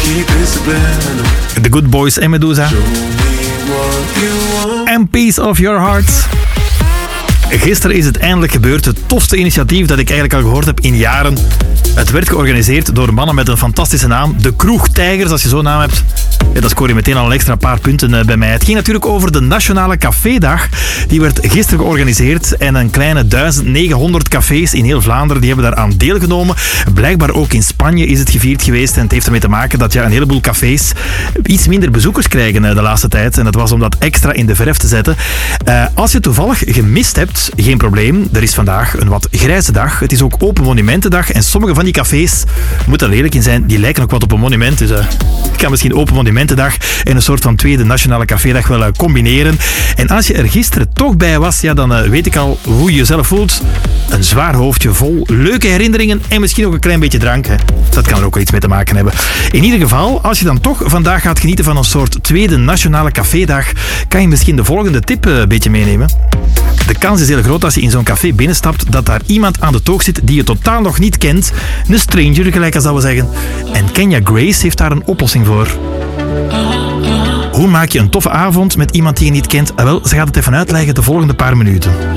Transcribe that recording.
The Good Boys en Medusa. And Piece of Your Heart. Gisteren is het eindelijk gebeurd. Het tofste initiatief dat ik eigenlijk al gehoord heb in jaren. Het werd georganiseerd door mannen met een fantastische naam. De Kroegtijgers, als je zo'n naam hebt. Ja, dan scoor je meteen al een extra paar punten bij mij. Het ging natuurlijk over de Nationale Cafédag. Die werd gisteren georganiseerd. En een kleine 1900 cafés in heel Vlaanderen die hebben daaraan deelgenomen. Blijkbaar ook in Spanje is het gevierd geweest. En het heeft ermee te maken dat een heleboel cafés iets minder bezoekers krijgen de laatste tijd. En dat was om dat extra in de verf te zetten. Als je toevallig gemist hebt, geen probleem. Er is vandaag een wat grijze dag. Het is ook Open Monumentendag. En sommige van die cafés, moet er lelijk in zijn, die lijken ook wat op een monument. Dus ik kan misschien Open Monumentendag en een soort van tweede Nationale Cafédag wel combineren. En als je er gisteren toch bij was, ja, dan weet ik al hoe je jezelf voelt. Een zwaar hoofdje vol leuke herinneringen en misschien ook een klein beetje drank. Hè. Dat kan er ook wel iets mee te maken hebben. In ieder geval, als je dan toch vandaag gaat genieten van een soort tweede Nationale Cafédag, kan je misschien de volgende tip een beetje meenemen. De kans is heel groot als je in zo'n café binnenstapt dat daar iemand aan de toog zit die je totaal nog niet kent. Een stranger, gelijk als dat we zeggen. En Kenya Grace heeft daar een oplossing voor. Hoe maak je een toffe avond met iemand die je niet kent? Wel, ze gaat het even uitleggen de volgende paar minuten.